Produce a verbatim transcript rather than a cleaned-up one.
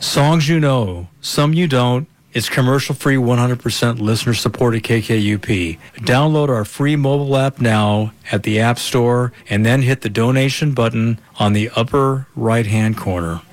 Songs you know, some you don't. It's commercial-free, one hundred percent listener-supported K K U P. Download our free mobile app now at the App Store and then hit the donation button on the upper right-hand corner.